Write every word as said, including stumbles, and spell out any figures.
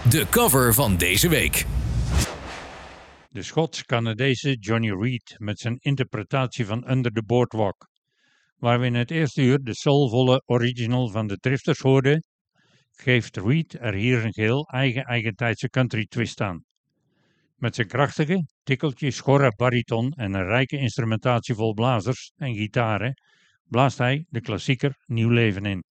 De cover van deze week. De Schots-Canadese Johnny Reid met zijn interpretatie van Under the Boardwalk, waar we in het eerste uur de soulvolle original van de Drifters hoorden, geeft Reid er hier een geheel eigen eigentijdse country twist aan. Met zijn krachtige, tikkeltje schorre bariton en een rijke instrumentatie vol blazers en gitaren blaast hij de klassieker nieuw leven in.